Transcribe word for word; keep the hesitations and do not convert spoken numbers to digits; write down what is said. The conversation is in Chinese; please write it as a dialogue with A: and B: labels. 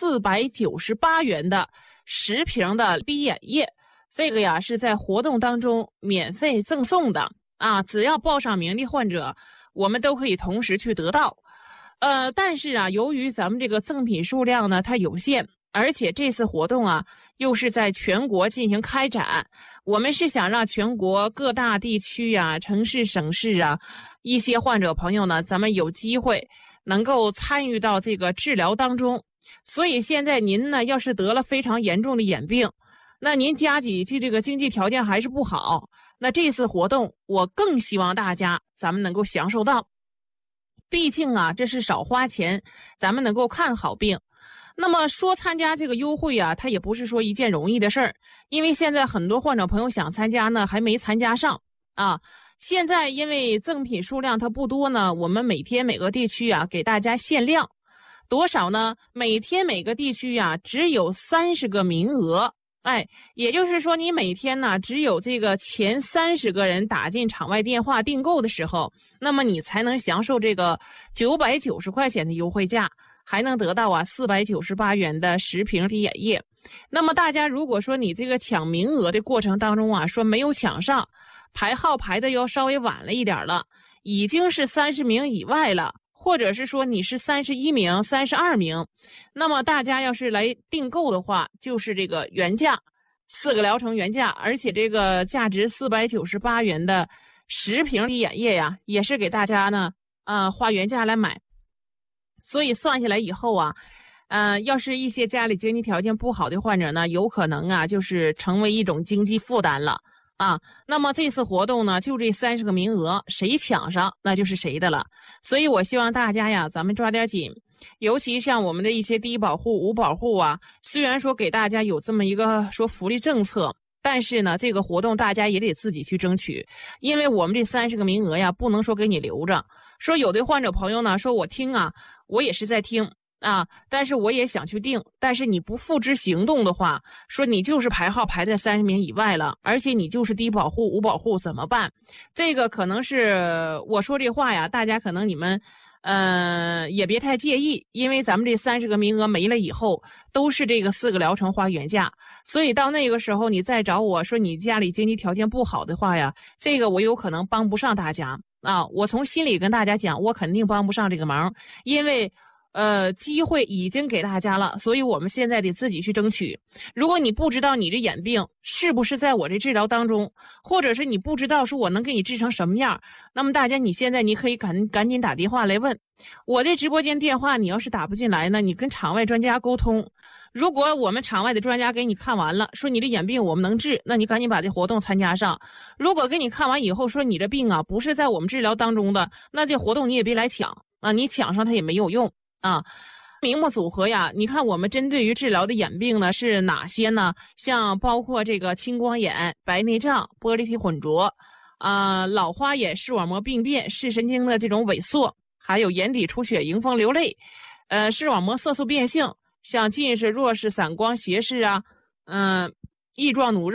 A: 四百九十八元的十瓶的滴眼液，这个呀是在活动当中免费赠送的啊，只要报上名的患者，我们都可以同时去得到。呃，但是啊，由于咱们这个赠品数量呢它有限，而且这次活动啊又是在全国进行开展，我们是想让全国各大地区啊、城市、省市啊一些患者朋友呢，咱们有机会能够参与到这个治疗当中。所以现在您呢要是得了非常严重的眼病，那您家里这个经济条件还是不好，那这次活动我更希望大家咱们能够享受到。毕竟啊这是少花钱，咱们能够看好病。那么说参加这个优惠啊，它也不是说一件容易的事儿，因为现在很多患者朋友想参加呢，还没参加上啊。现在因为赠品数量它不多呢，我们每天每个地区啊给大家限量多少呢？每天每个地区啊只有三十个名额，哎，也就是说你每天呢只有这个前三十个人打进场外电话订购的时候，那么你才能享受这个九百九十块钱的优惠价。还能得到啊四百九十八元的十瓶滴眼液。那么大家如果说你这个抢名额的过程当中啊，说没有抢上，排号排的要稍微晚了一点了，已经是三十名以外了，或者是说你是三十一名、三十二名，那么大家要是来订购的话，就是这个原价，四个疗程原价，而且这个价值四百九十八元的十瓶滴眼液呀，也是给大家呢，呃，花原价来买。所以算下来以后啊，呃，要是一些家里经济条件不好的患者呢，有可能啊，就是成为一种经济负担了啊。那么这次活动呢，就这三十个名额，谁抢上那就是谁的了。所以我希望大家呀，咱们抓点紧，尤其像我们的一些低保户、无保户啊，虽然说给大家有这么一个说福利政策，但是呢，这个活动大家也得自己去争取，因为我们这三十个名额呀，不能说给你留着。说有的患者朋友呢，说我听啊，我也是在听啊，但是我也想去订，但是你不付之行动的话，说你就是排号排在三十名以外了，而且你就是低保户、无保户怎么办？这个可能是我说这话呀，大家可能你们呃也别太介意，因为咱们这三十个名额没了以后，都是这个四个疗程花原价，所以到那个时候你再找我说你家里经济条件不好的话呀，这个我有可能帮不上大家啊。我从心里跟大家讲，我肯定帮不上这个忙，因为呃，机会已经给大家了，所以我们现在得自己去争取。如果你不知道你这眼病是不是在我这治疗当中，或者是你不知道说我能给你治成什么样，那么大家你现在你可以赶赶紧打电话来问我。这直播间电话你要是打不进来呢，你跟场外专家沟通。如果我们场外的专家给你看完了，说你的眼病我们能治，那你赶紧把这活动参加上。如果给你看完以后说你的病啊不是在我们治疗当中的，那这活动你也别来抢啊，你抢上它也没有用。啊，名目组合呀，你看我们针对于治疗的眼病呢是哪些呢？像包括这个青光眼、白内障、玻璃体混浊，啊、呃，老花眼、视网膜病变、视神经的这种萎缩，还有眼底出血、迎风流泪，呃，视网膜色素变性，像近视、弱视、散光、斜视啊，嗯、呃，翼状弩